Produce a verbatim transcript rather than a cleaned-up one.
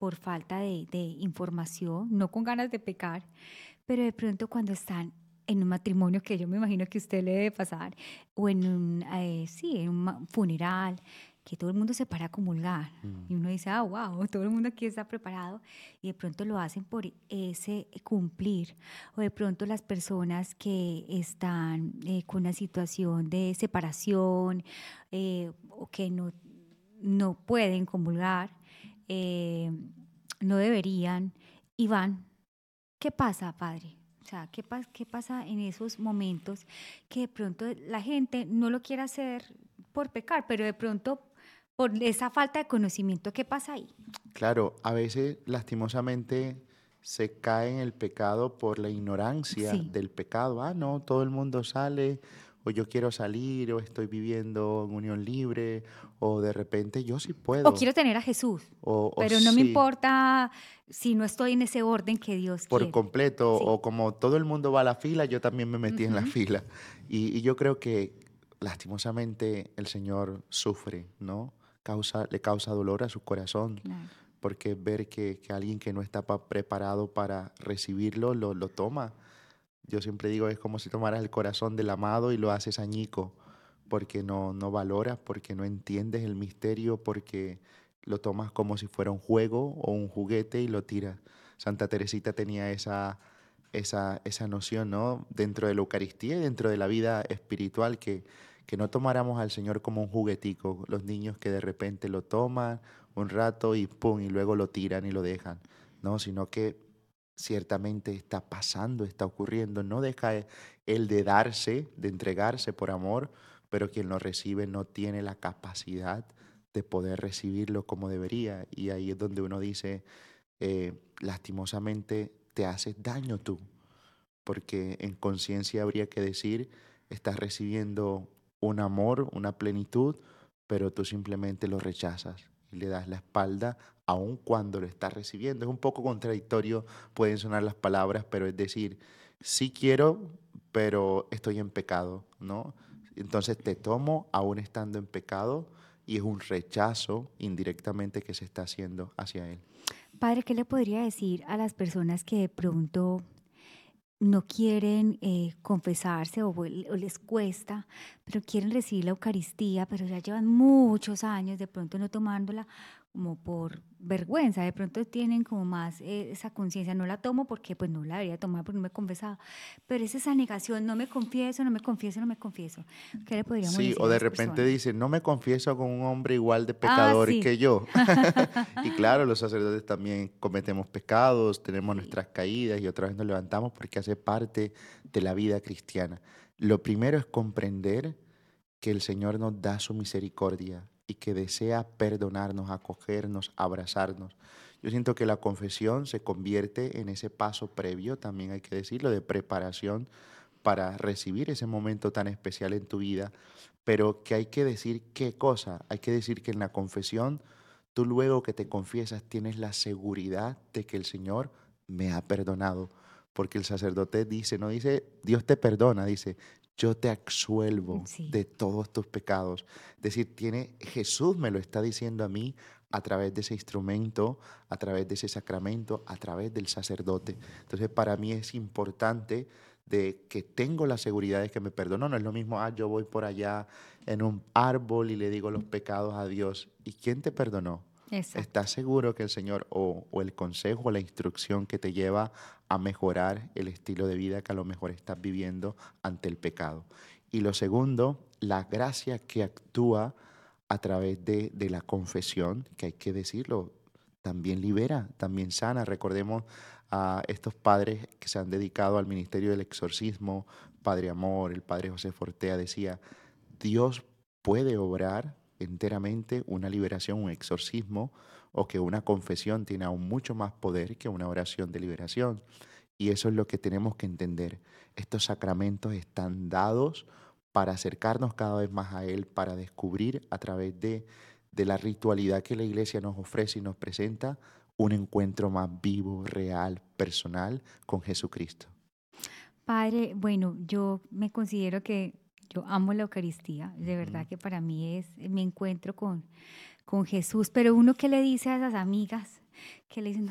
por falta de, de información, no con ganas de pecar, pero de pronto cuando están en un matrimonio, que yo me imagino que a usted le debe pasar, o en un, eh, sí, en un ma- funeral, que todo el mundo se para a comulgar. Mm. Y uno dice, ah, wow, todo el mundo aquí está preparado. Y de pronto lo hacen por ese cumplir. O de pronto las personas que están eh, con una situación de separación eh, o que no, no pueden comulgar, eh, no deberían y van. ¿Qué pasa, padre? O sea, ¿qué, pas- qué pasa en esos momentos que de pronto la gente no lo quiere hacer por pecar, pero de pronto por esa falta de conocimiento, ¿qué pasa ahí? Claro, a veces lastimosamente se cae en el pecado por la ignorancia Sí. del pecado. Ah, no, todo el mundo sale, o yo quiero salir, o estoy viviendo en unión libre, o de repente yo sí O puedo, quiero tener a Jesús, o, o pero no me sí, importa si no estoy en ese orden que Dios por quiere. completo, Sí. o como todo el mundo va a la fila, yo también me metí en la Ujú. fila. Y, y yo creo que lastimosamente el Señor sufre, ¿no? Causa, le causa dolor a su corazón Claro. porque ver que, que alguien que no está pa- preparado para recibirlo lo, lo toma. Yo siempre digo, es como si tomaras el corazón del amado y lo haces añico, porque no, no valoras, porque no entiendes el misterio, porque lo tomas como si fuera un juego o un juguete y lo tiras. Santa Teresita tenía esa, esa, esa noción, ¿no? Dentro de la Eucaristía y dentro de la vida espiritual, que, que no tomáramos al Señor como un juguetico, los niños que de repente lo toman un rato y pum, y luego lo tiran y lo dejan, ¿no? Sino que ciertamente está pasando, está ocurriendo, no deja e- el de darse, de entregarse por amor, pero quien lo recibe no tiene la capacidad de poder recibirlo como debería. Y ahí es donde uno dice, eh, lastimosamente te haces daño tú, porque en conciencia habría que decir, estás recibiendo un amor, una plenitud, pero tú simplemente lo rechazas y le das la espalda aun cuando lo estás recibiendo. Es un poco contradictorio, pueden sonar las palabras, pero es decir, sí quiero, pero estoy en pecado, ¿no? Entonces te tomo aún estando en pecado y es un rechazo indirectamente que se está haciendo hacia él. Padre, ¿qué le podría decir a las personas que de pronto no quieren eh, confesarse o, vuel- o les cuesta, pero quieren recibir la Eucaristía, pero ya llevan muchos años de pronto no tomándola como por vergüenza, de pronto tienen como más eh, esa conciencia, no la tomo porque pues no la debería tomar porque no me he confesado, pero es esa negación, no me confieso, no me confieso, no me confieso. ¿Qué le podríamos Sí, decir o a de esas repente personas? dice, no me confieso con un hombre igual de Ah, pecador sí. que yo. Y claro, los sacerdotes también cometemos pecados, tenemos Sí, nuestras caídas y otra vez nos levantamos porque hace parte de la vida cristiana. Lo primero es comprender que el Señor nos da su misericordia y que desea perdonarnos, acogernos, abrazarnos. Yo siento que la confesión se convierte en ese paso previo, también hay que decirlo, de preparación para recibir ese momento tan especial en tu vida, pero que hay que decir qué cosa, hay que decir que en la confesión, tú luego que te confiesas tienes la seguridad de que el Señor me ha perdonado, porque el sacerdote dice, no dice, Dios te perdona, dice, yo te absuelvo sí. de todos tus pecados. Es decir, tiene, Jesús me lo está diciendo a mí a través de ese instrumento, a través de ese sacramento, a través del sacerdote. Entonces, para mí es importante de que tengo la seguridad de que me perdonó. No es lo mismo, ah, yo voy por allá en un árbol y le digo los pecados a Dios. ¿Y quién te perdonó? Exacto. ¿Estás seguro que el Señor o, o el consejo o la instrucción que te lleva a mejorar el estilo de vida que a lo mejor estás viviendo ante el pecado? Y lo segundo, la gracia que actúa a través de, de la confesión, que hay que decirlo, también libera, también sana. Recordemos a estos padres que se han dedicado al ministerio del exorcismo, Padre Amor, el Padre José Fortea decía, Dios puede obrar enteramente una liberación, un exorcismo, o que una confesión tiene aún mucho más poder que una oración de liberación. Y eso es lo que tenemos que entender. Estos sacramentos están dados para acercarnos cada vez más a Él, para descubrir a través de, de la ritualidad que la Iglesia nos ofrece y nos presenta un encuentro más vivo, real, personal con Jesucristo. Padre, bueno, yo me considero que yo amo la Eucaristía, de Ujú. verdad que para mí es mi encuentro con, con Jesús, pero uno que le dice a esas amigas que le dicen,